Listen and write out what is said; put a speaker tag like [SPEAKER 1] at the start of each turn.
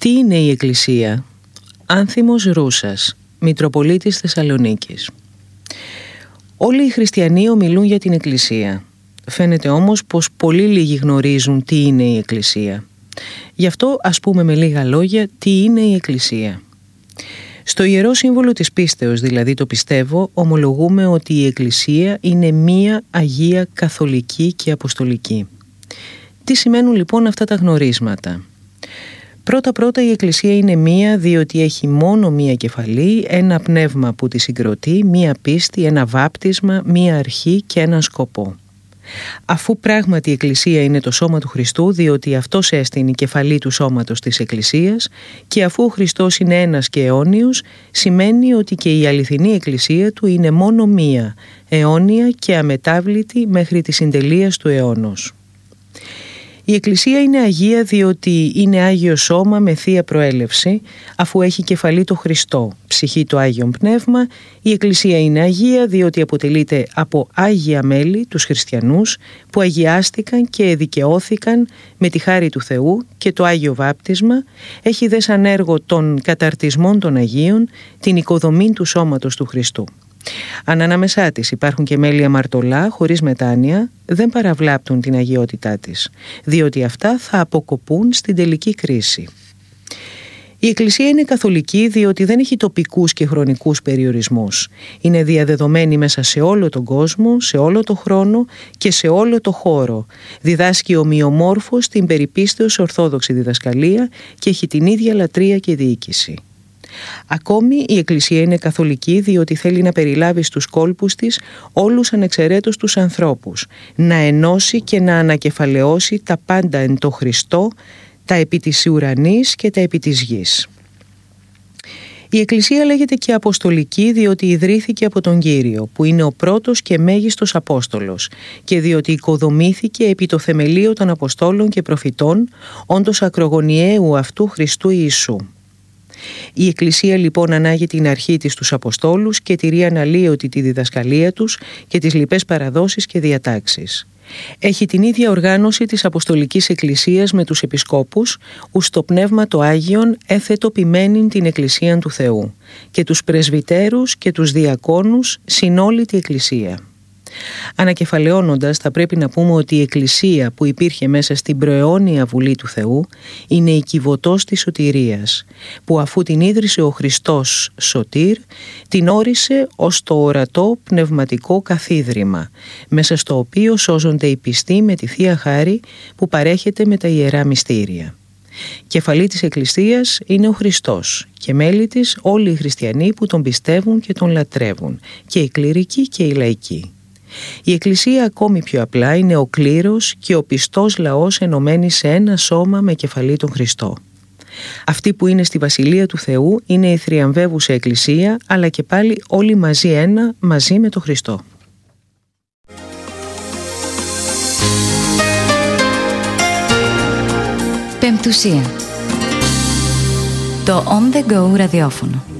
[SPEAKER 1] Τι είναι η Εκκλησία? Άνθιμος Ρούσας, Μητροπολίτης Θεσσαλονίκης. Όλοι οι χριστιανοί ομιλούν για την Εκκλησία. Φαίνεται όμως πως πολύ λίγοι γνωρίζουν τι είναι η Εκκλησία. Γι' αυτό ας πούμε με λίγα λόγια τι είναι η Εκκλησία. Στο Ιερό Σύμβολο της Πίστεως, δηλαδή το πιστεύω, ομολογούμε ότι η Εκκλησία είναι μία Αγία Καθολική και Αποστολική. Τι σημαίνουν λοιπόν αυτά τα γνωρίσματα? Πρώτα-πρώτα η Εκκλησία είναι μία διότι έχει μόνο μία κεφαλή, ένα πνεύμα που τη συγκροτεί, μία πίστη, ένα βάπτισμα, μία αρχή και έναν σκοπό. Αφού πράγματι η Εκκλησία είναι το σώμα του Χριστού, διότι αυτός έστεινε η κεφαλή του σώματος της Εκκλησίας, και αφού ο Χριστός είναι ένας και αιώνιος, σημαίνει ότι και η αληθινή Εκκλησία του είναι μόνο μία, αιώνια και αμετάβλητη μέχρι τη συντελείας του αιώνος. Η Εκκλησία είναι Αγία διότι είναι Άγιο Σώμα με Θεία Προέλευση, αφού έχει κεφαλή το Χριστό, ψυχή το Άγιον Πνεύμα. Η Εκκλησία είναι Αγία διότι αποτελείται από Άγια μέλη, τους χριστιανούς, που αγιάστηκαν και δικαιώθηκαν με τη χάρη του Θεού και το Άγιο Βάπτισμα. Έχει δε σαν έργο των καταρτισμών των Αγίων την οικοδομή του σώματος του Χριστού. Αν ανάμεσά της υπάρχουν και μέλη αμαρτωλά χωρίς μετάνοια, δεν παραβλάπτουν την αγιότητά της, διότι αυτά θα αποκοπούν στην τελική κρίση. Η Εκκλησία είναι καθολική διότι δεν έχει τοπικούς και χρονικούς περιορισμούς. Είναι διαδεδομένη μέσα σε όλο τον κόσμο, σε όλο το χρόνο και σε όλο το χώρο. Διδάσκει ομοιομόρφως την περιπίστεως ορθόδοξη διδασκαλία και έχει την ίδια λατρεία και διοίκηση. Ακόμη η Εκκλησία είναι καθολική διότι θέλει να περιλάβει στους κόλπους της όλους ανεξαιρέτως τους ανθρώπους, να ενώσει και να ανακεφαλαιώσει τα πάντα εν το Χριστό, τα επί της ουρανής και τα επί της γης. Η Εκκλησία λέγεται και Αποστολική διότι ιδρύθηκε από τον Κύριο, που είναι ο πρώτος και μέγιστος Απόστολος, και διότι οικοδομήθηκε επί το θεμελίο των Αποστόλων και Προφητών, όντως ακρογωνιαίου αυτού Χριστού Ιησού. Η Εκκλησία λοιπόν ανάγει την αρχή της στους Αποστόλους και τηρεί αναλύωτη τη διδασκαλία τους και τις λοιπές παραδόσεις και διατάξεις. Έχει την ίδια οργάνωση της Αποστολικής Εκκλησίας με τους Επισκόπους, ους το Πνεύμα το Άγιον έθετο ποιμένην την Εκκλησίαν του Θεού, και τους Πρεσβυτέρους και τους Διακόνους συν όλη τη Εκκλησία. Ανακεφαλαιώνοντας, θα πρέπει να πούμε ότι η Εκκλησία που υπήρχε μέσα στην προαιώνια Βουλή του Θεού είναι η κυβωτός της σωτηρίας, που αφού την ίδρυσε ο Χριστός Σωτήρ, την όρισε ως το ορατό πνευματικό καθίδρυμα, μέσα στο οποίο σώζονται οι πιστοί με τη Θεία Χάρη που παρέχεται με τα Ιερά Μυστήρια. Κεφαλή της Εκκλησίας είναι ο Χριστός και μέλη της όλοι οι χριστιανοί που τον πιστεύουν και τον λατρεύουν, και οι κληρικοί και οι λαϊκοί. Η Εκκλησία ακόμη πιο απλά είναι ο κλήρος και ο πιστός λαός ενωμένοι σε ένα σώμα με κεφαλή τον Χριστό. Αυτοί που είναι στη Βασιλεία του Θεού είναι η θριαμβεύουσα Εκκλησία, αλλά και πάλι όλοι μαζί ένα, μαζί με τον Χριστό.
[SPEAKER 2] Πεμπτουσία. Το On The Go ραδιόφωνο.